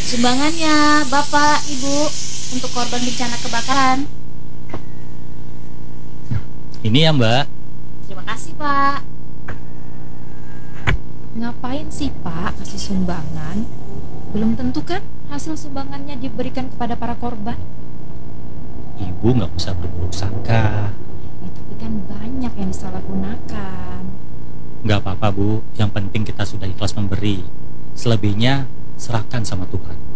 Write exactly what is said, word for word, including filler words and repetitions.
Sumbangannya, Bapak, Ibu, untuk korban bencana kebakaran. Ini ya Mbak. Terima kasih, Pak. Ngapain sih Pak kasih sumbangan? Belum tentu kan hasil sumbangannya diberikan kepada para korban? Ibu nggak usah berburuk sangka. Ya, tapi kan banyak yang disalahgunakan. Nggak apa-apa Bu, yang penting kita sudah ikhlas memberi. Selebihnya serahkan sama Tuhan.